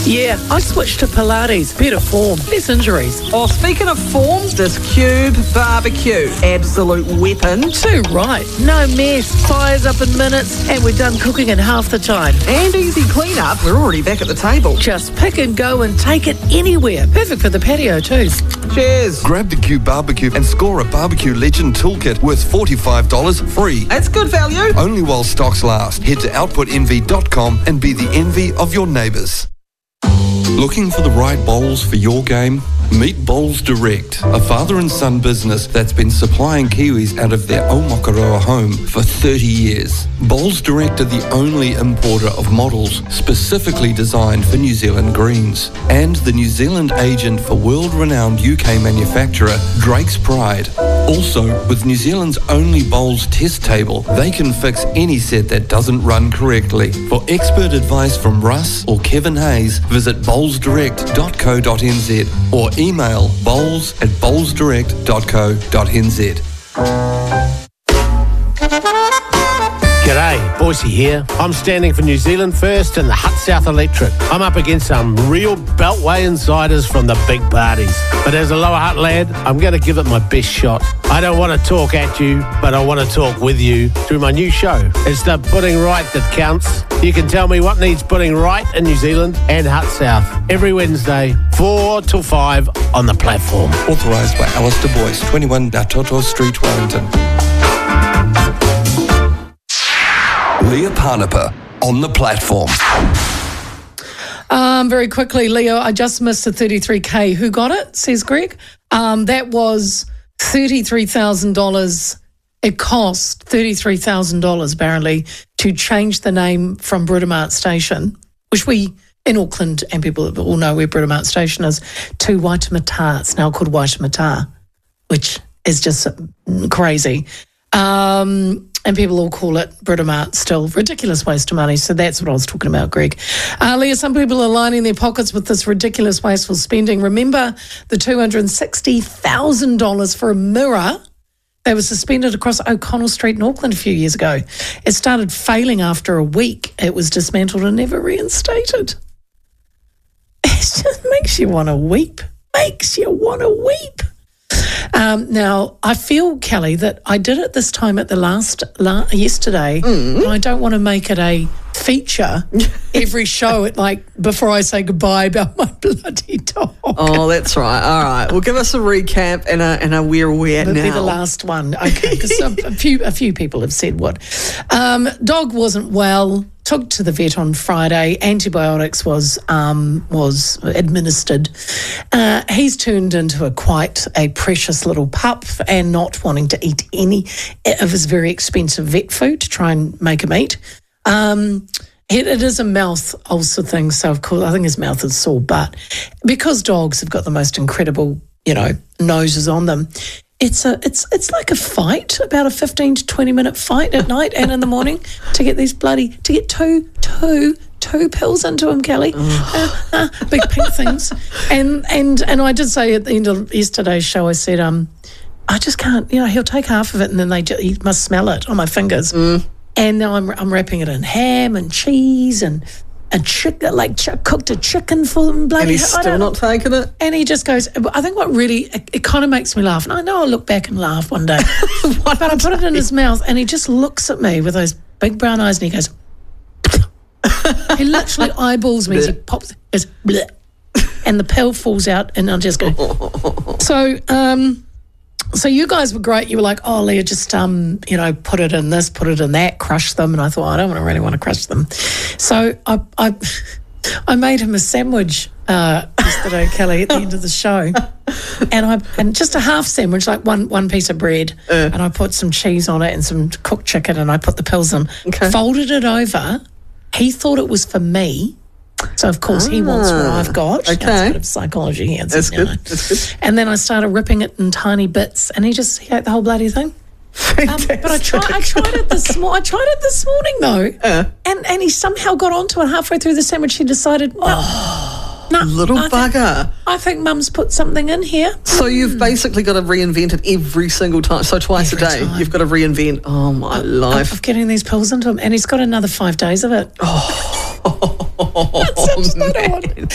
Yeah, I switched to Pilates. Better form, less injuries. Oh, speaking of form, this Cube barbecue. Absolute weapon. Too right. No mess. Fires up in minutes, and we're done cooking in half the time. And easy clean-up. We're already back at the table. Just pick and go and take it anywhere. Perfect for the patio too. Cheers. Grab the Cube Barbecue and score a Barbecue Legend Toolkit worth $45 free. That's good value. Only while stocks last. Head to outputenvy.com and be the envy of your neighbours. Looking for the right bowls for your game? Meet Bowls Direct, a father and son business that's been supplying Kiwis out of their Omakaroa home for 30 years. Bowls Direct are the only importer of models specifically designed for New Zealand greens, and the New Zealand agent for world-renowned UK manufacturer Drake's Pride. Also, with New Zealand's only bowls test table, they can fix any set that doesn't run correctly. For expert advice from Russ or Kevin Hayes, visit bowlsdirect.co.nz or email bowls@bowlsdirect.co.nz. G'day, Boise here. I'm standing for New Zealand First and the Hut South Electorate. I'm up against some real Beltway insiders from the big parties. But as a Lower Hutt lad, I'm going to give it my best shot. I don't want to talk at you, but I want to talk with you through my new show. It's the putting right that counts. You can tell me what needs putting right in New Zealand and Hut South every Wednesday, 4 till 5 on the platform. Authorised by Alistair Boyce, 21 Natoto Street, Wellington. Leah Parnapa on the platform. Very quickly, Leo, I just missed the 33K. Who got it, says Greg? That was $33,000. It cost $33,000, apparently, to change the name from Britomart Station, which we, in Auckland, and people all know where Britomart Station is, to Waitemata. It's now called Waitemata, which is just crazy. And people all call it Britomart still. Ridiculous waste of money. So that's what I was talking about, Greg. Leah, some people are lining their pockets with this ridiculous wasteful spending. Remember the $260,000 for a mirror that was suspended across O'Connell Street in Auckland a few years ago. It started failing after a week. It was dismantled and never reinstated. It just makes you want to weep. Makes you want to weep. Now, I feel, Kelly, that I did it this time at the yesterday, and I don't want to make it a feature every show before I say goodbye about my bloody dog. Oh, that's right. All right. Well, give us a recap and a where we're at now. It'll be the last one. Okay, because a few people have said what. Dog wasn't well. Took to the vet on Friday. Antibiotics was administered. He's turned into quite a precious little pup and not wanting to eat any of his very expensive vet food to try and make him eat. It is a mouth ulcer thing, so of course I think his mouth is sore. But because dogs have got the most incredible, noses on them, it's like a fight, about a 15 to 20 minute fight at night and in the morning to get two pills into him, Kelly. Big pink things. And I did say at the end of yesterday's show, I said, I just can't, he'll take half of it and then he must smell it on my fingers. And now I'm wrapping it in ham and cheese and chicken, cooked a chicken for them. And he's still not taking it? And he just goes, I think what really, it kind of makes me laugh. And I know I'll look back and laugh one day. But I put it in his mouth and he just looks at me with those big brown eyes and he goes, he literally eyeballs me as he pops, goes, bleh, and the pill falls out and I just go. So you guys were great. You were like, oh, Leah, just, put it in this, put it in that, crush them. And I thought, I don't really want to crush them. So I made him a sandwich yesterday, Kelly, at the end of the show. And just a half sandwich, like one piece of bread. And I put some cheese on it and some cooked chicken and I put the pills in. Okay. Folded it over. He thought it was for me. So, of course, he wants what I've got. Okay. That's a bit of psychology here. That's good. That's good. And then I started ripping it in tiny bits, and he ate the whole bloody thing. But I tried it this morning. I tried it this morning, though. And he somehow got onto it halfway through the sandwich. He decided, little bugger. I think Mum's put something in here. So you've basically got to reinvent it every single time. So twice a day, you've got to reinvent. Oh, my life. Of getting these pills into him. And he's got another 5 days of it. Oh, That's such an odd.